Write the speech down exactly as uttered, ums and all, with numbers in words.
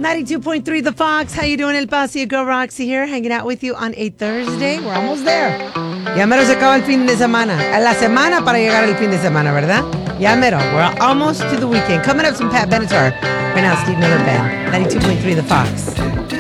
ninety-two point three The Fox. How you doing, El Paso? Your girl Roxy here, hanging out with you on a Thursday. We're almost there. Ya mero se acaba el fin de semana. A la semana para llegar al fin de semana, ¿verdad? Ya mero. We're almost to the weekend. Coming up, some Pat Benatar. Right now, Steve Miller Band. ninety-two point three The Fox.